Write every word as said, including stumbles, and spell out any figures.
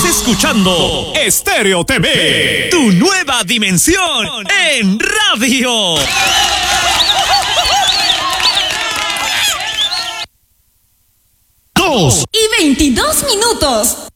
escuchando Estéreo T V, tu nueva dimensión en radio. Dos y veintidós minutos.